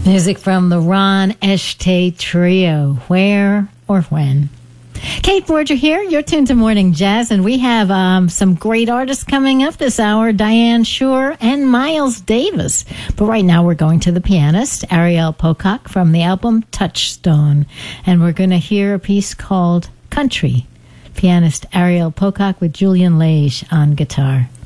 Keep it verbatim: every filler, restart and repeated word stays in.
Music from the Ron Eschte Trio, Where or When. Kate Borger here. You're tuned to Morning Jazz, and we have um, some great artists coming up this hour, Diane Shore and Miles Davis. But right now we're going to the pianist, Ariel Pocock, from the album Touchstone. And we're going to hear a piece called Country. Pianist Ariel Pocock with Julian Lage on guitar.